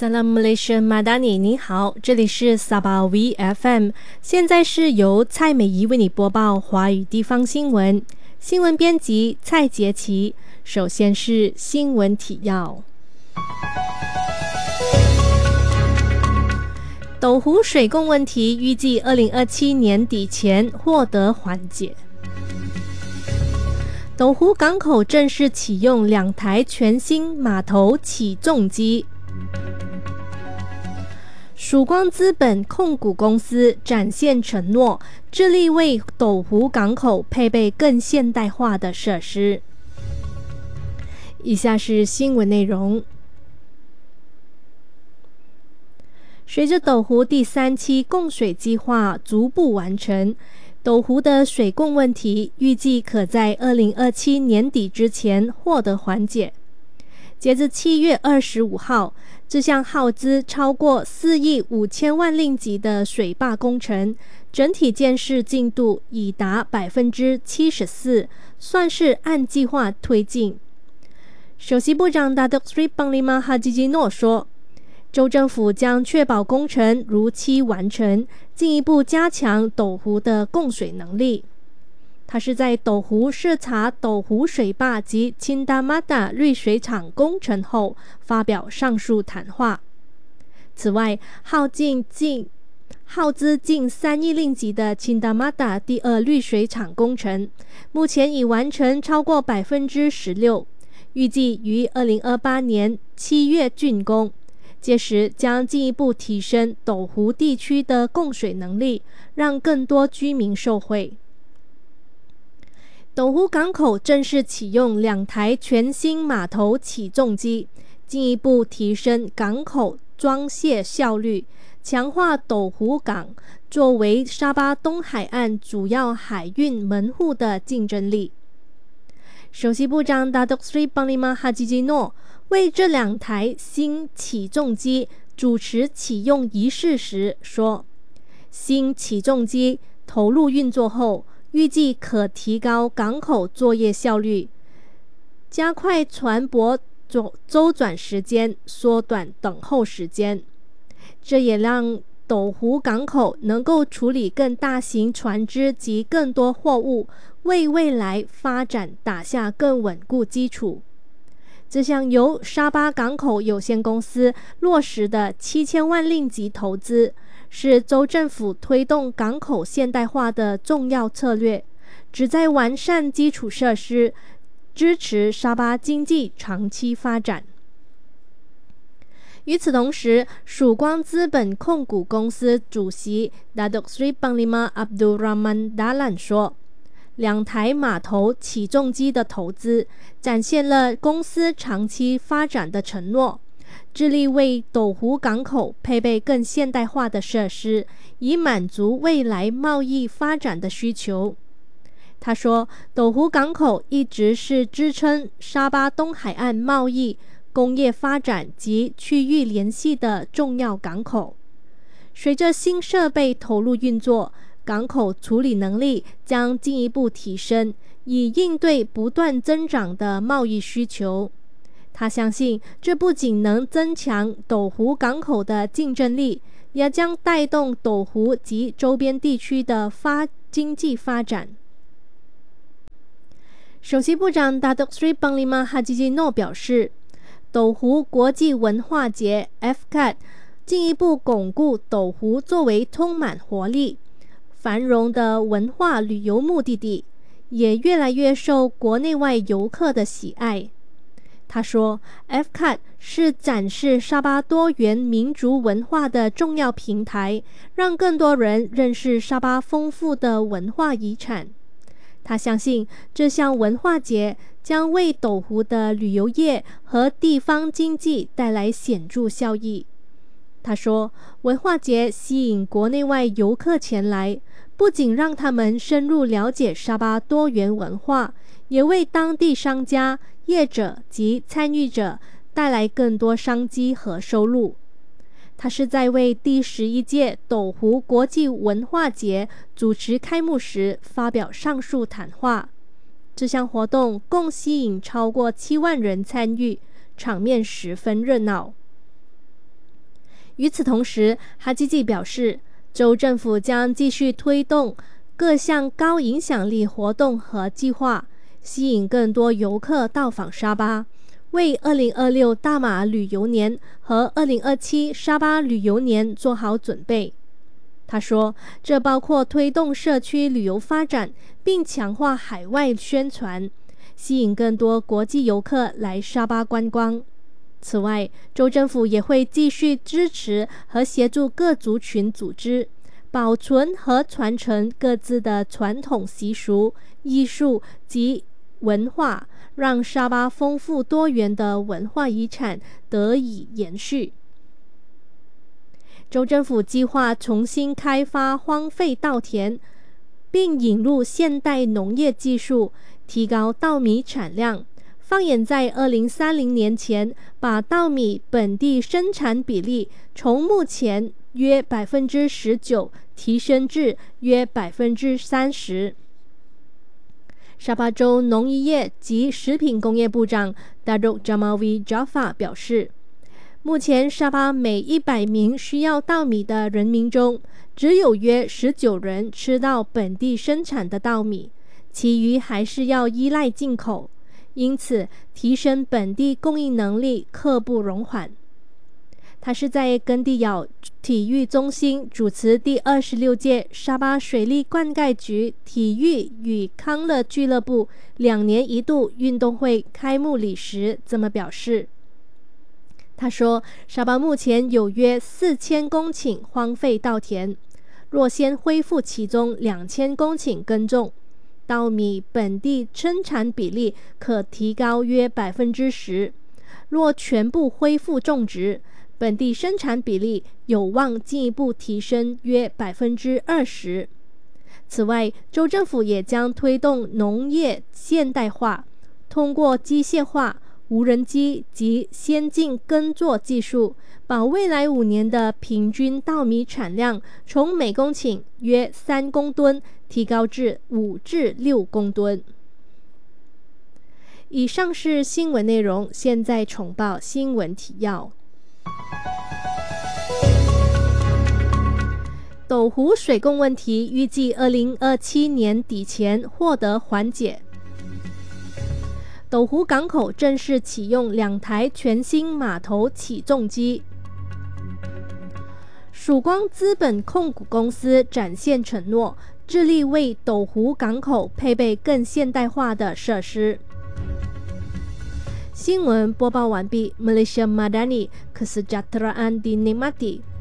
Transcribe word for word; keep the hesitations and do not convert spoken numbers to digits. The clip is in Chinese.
Salam Malaysia Madani， 你好，这里是 Sabah V F M， 现在是由蔡美仪为你播报华语地方新闻。新闻编辑蔡杰奇。首先是新闻提要。斗湖水供问题预计二零二七年底前获得缓解。斗湖港口正式启用两台全新码头起重机。曙光资本控股公司展现承诺，致力为斗湖港口配备更现代化的设施。以下是新闻内容。随着斗湖第三期供水计划逐步完成，斗湖的水供问题预计可在二零二七年底之前获得缓解。截至七月二十五号，这项耗资超过四亿五千万令吉的水坝工程，整体建设进度已达百分之七十四，算是按计划推进。首席部长 Datuk Seri Panglima Haji Jino 说，州政府将确保工程如期完成，进一步加强斗湖的供水能力。他是在斗湖视察斗湖水坝及钦达马达滤水厂工程后发表上述谈话。此外，耗尽近耗资近三亿令吉的钦达马达第二滤水厂工程，目前已完成超过百分之十六，预计于二零二八年七月竣工。届时将进一步提升斗湖地区的供水能力，让更多居民受惠。斗湖港口正式启用两台全新码头起重机，进一步提升港口装卸效率，强化斗湖港作为沙巴东海岸主要海运门户的竞争力。首席部长 Datuk Seri Panglima Haji Jino 为这两台新起重机主持启用仪式时说，新起重机投入运作后，预计可提高港口作业效率，加快船舶周转时间，缩短等候时间。这也让斗湖港口能够处理更大型船只及更多货物，为未来发展打下更稳固基础。这项由沙巴港口有限公司落实的七千万令吉投资，是州政府推动港口现代化的重要策略，旨在完善基础设施，支持沙巴经济长期发展。与此同时，曙光资本控股公司主席 Datuk Seri Panglima Abdul Rahman Dahlan 说，两台码头起重机的投资展现了公司长期发展的承诺，致力为斗湖港口配备更现代化的设施，以满足未来贸易发展的需求。他说，斗湖港口一直是支撑沙巴东海岸贸易、工业发展及区域联系的重要港口。随着新设备投入运作，港口处理能力将进一步提升，以应对不断增长的贸易需求。他相信，这不仅能增强斗湖港口的竞争力，也将带动斗湖及周边地区的发经济发展。首席部长 Datuk Seri Panglima Haji Jino 表示，斗湖国际文化节 F C A D 进一步巩固斗湖作为充满活力、繁荣的文化旅游目的地，也越来越受国内外游客的喜爱。他说 ，F C A D 是展示沙巴多元民族文化的重要平台，让更多人认识沙巴丰富的文化遗产。他相信这项文化节将为斗湖的旅游业和地方经济带来显著效益。他说，文化节吸引国内外游客前来，不仅让他们深入了解沙巴多元文化，也为当地商家、业者及参与者带来更多商机和收入。他是在为第十一届斗湖国际文化节主持开幕时发表上述谈话。这项活动共吸引超过七万人参与，场面十分热闹。 与此同时，哈基季表示，州政府将继续推动各项高影响力活动和计划，吸引更多游客到访沙巴，为二零二六大马旅游年和二零二七沙巴旅游年做好准备。他说，这包括推动社区旅游发展，并强化海外宣传，吸引更多国际游客来沙巴观光。此外，州政府也会继续支持和协助各族群组织，保存和传承各自的传统习俗、艺术及文化，让沙巴丰富多元的文化遗产得以延续。州政府计划重新开发荒废稻田，并引入现代农业技术，提高稻米产量。放眼在二零三零年前，把稻米本地生产比例从目前约百分之十九提升至约百分之三十。沙巴州农渔业及食品工业部长 Datuk Jamawi Jafar 表示，目前沙巴每一百名需要稻米的人民中，只有约十九人吃到本地生产的稻米，其余还是要依赖进口。因此，提升本地供应能力刻不容缓。他是在根蒂咬体育中心主持第二十六届沙巴水利灌溉局体育与康乐俱乐部两年一度运动会开幕礼时这么表示。他说，沙巴目前有约四千公顷荒废稻田，若先恢复其中两千公顷耕种，稻米本地生产比例可提高约百分之十。若全部恢复种植，本地生产比例有望进一步提升约百分之二十。此外，州政府也将推动农业现代化，通过机械化、无人机及先进耕作技术，把未来五年的平均稻米产量从每公顷约三公吨提高至五至六公吨。以上是新闻内容，现在重报新闻提要。斗湖水供问题预计二零二七年底前获得缓解。斗湖港口正式启用两台全新码头起重机。曙光资本控股公司展现承诺，致力为斗湖港口配备更现代化的设施。新闻播报完毕。Malaysia Madani Kesejahteraan dinikmati。